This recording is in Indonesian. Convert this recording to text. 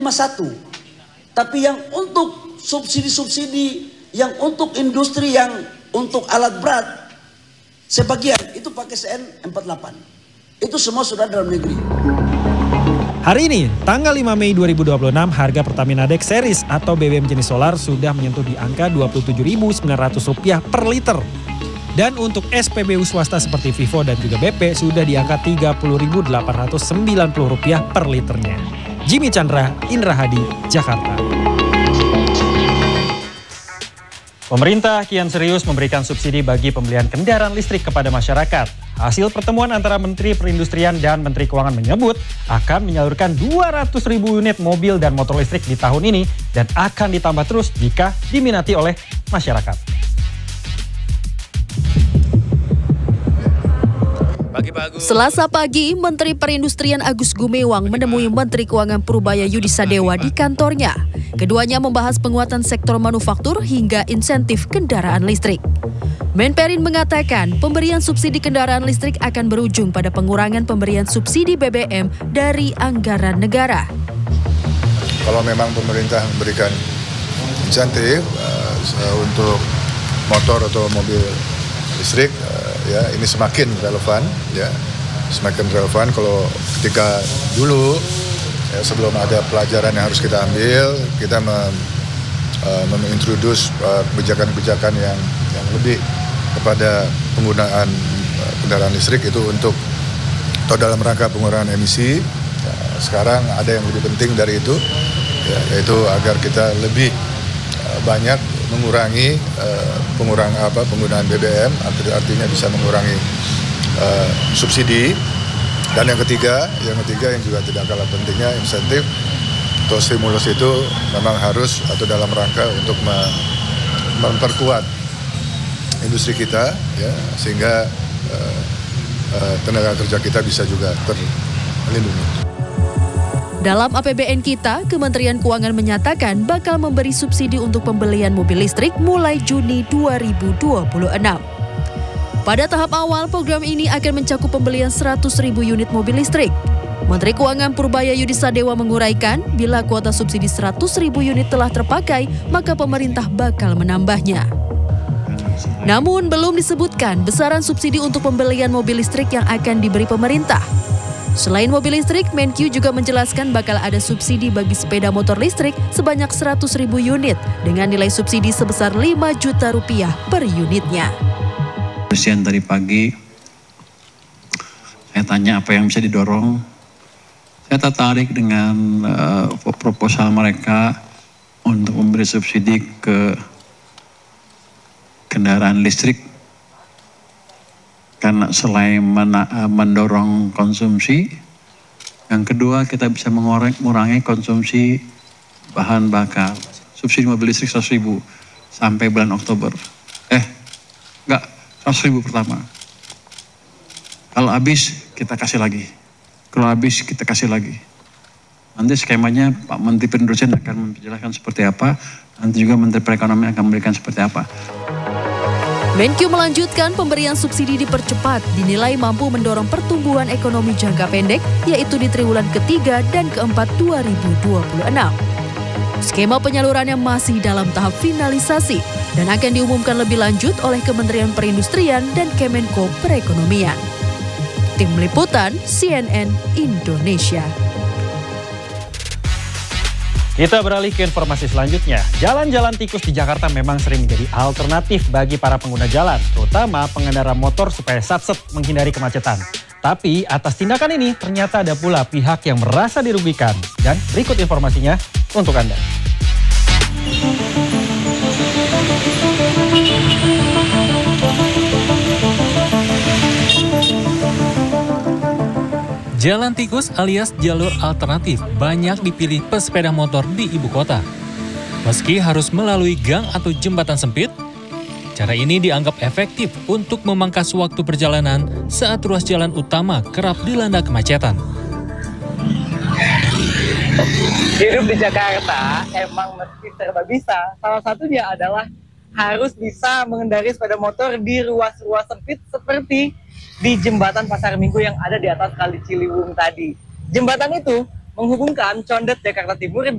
satu, tapi yang untuk subsidi-subsidi, yang untuk industri, yang untuk alat berat, sebagian itu pakai CN48. Itu semua sudah dalam negeri. Hari ini, tanggal 5 Mei 2026, harga Pertamina Dex Series atau BBM jenis solar sudah menyentuh di angka Rp27.900 per liter. Dan untuk SPBU swasta seperti Vivo dan juga BP sudah di angka Rp30.890 per liternya. Jimmy Chandra, Indra Hadi, Jakarta. Pemerintah kian serius memberikan subsidi bagi pembelian kendaraan listrik kepada masyarakat. Hasil pertemuan antara Menteri Perindustrian dan Menteri Keuangan menyebut akan menyalurkan 200.000 unit mobil dan motor listrik di tahun ini dan akan ditambah terus jika diminati oleh masyarakat. Selasa pagi, Menteri Perindustrian Agus Gumiwang menemui Menteri Keuangan Purbaya Yudi Sadewa di kantornya. Keduanya membahas penguatan sektor manufaktur hingga insentif kendaraan listrik. Menperin mengatakan pemberian subsidi kendaraan listrik akan berujung pada pengurangan pemberian subsidi BBM dari anggaran negara. Kalau memang pemerintah memberikan insentif untuk motor atau mobil listrik, ya ini semakin relevan, ya semakin relevan kalau ketika dulu ya, sebelum ada pelajaran yang harus kita ambil, kita mengintroduce kebijakan-kebijakan yang lebih kepada penggunaan kendaraan listrik itu untuk atau dalam rangka pengurangan emisi. Ya, sekarang ada yang lebih penting dari itu, ya, yaitu agar kita lebih banyak mengurangi penggunaan BBM, artinya bisa mengurangi subsidi. Dan yang ketiga yang juga tidak kalah pentingnya, insentif atau stimulus itu memang harus atau dalam rangka untuk memperkuat industri kita, ya, sehingga tenaga kerja kita bisa juga terlindungi. Dalam APBN kita, Kementerian Keuangan menyatakan bakal memberi subsidi untuk pembelian mobil listrik mulai Juni 2026. Pada tahap awal, program ini akan mencakup pembelian 100.000 unit mobil listrik. Menteri Keuangan Purbaya Yudi Sadewa menguraikan, bila kuota subsidi 100.000 unit telah terpakai, maka pemerintah bakal menambahnya. Namun, belum disebutkan besaran subsidi untuk pembelian mobil listrik yang akan diberi pemerintah. Selain mobil listrik, Menkyu juga menjelaskan bakal ada subsidi bagi sepeda motor listrik sebanyak 100.000 unit dengan nilai subsidi sebesar Rp5 juta per unitnya. Siang tadi pagi, saya tanya apa yang bisa didorong. Saya tertarik dengan proposal mereka untuk memberi subsidi ke kendaraan listrik. Karena selain mendorong konsumsi, yang kedua kita bisa mengurangi konsumsi bahan bakar. Subsidi mobil listrik 100.000 sampai bulan Oktober. Enggak, 100.000 pertama. Kalau habis kita kasih lagi. Kalau habis kita kasih lagi. Nanti skemanya Pak Menteri Perindustrian akan menjelaskan seperti apa. Nanti juga Menteri Perekonomian akan memberikan seperti apa. Menkyu melanjutkan pemberian subsidi dipercepat dinilai mampu mendorong pertumbuhan ekonomi jangka pendek, yaitu di triwulan ketiga dan keempat 2026. Skema penyalurannya masih dalam tahap finalisasi dan akan diumumkan lebih lanjut oleh Kementerian Perindustrian dan Kemenko Perekonomian. Tim Liputan CNN Indonesia. Kita beralih ke informasi selanjutnya. Jalan-jalan tikus di Jakarta memang sering menjadi alternatif bagi para pengguna jalan, terutama pengendara motor supaya satset menghindari kemacetan. Tapi atas tindakan ini ternyata ada pula pihak yang merasa dirugikan. Dan berikut informasinya untuk Anda. Jalan tikus alias jalur alternatif banyak dipilih pesepeda motor di ibu kota. Meski harus melalui gang atau jembatan sempit, cara ini dianggap efektif untuk memangkas waktu perjalanan saat ruas jalan utama kerap dilanda kemacetan. Hidup di Jakarta emang mesti serba bisa. Salah satunya adalah harus bisa mengendarai sepeda motor di ruas-ruas sempit seperti di jembatan Pasar Minggu yang ada di atas Kali Ciliwung tadi. Jembatan itu menghubungkan Condet Jakarta Timur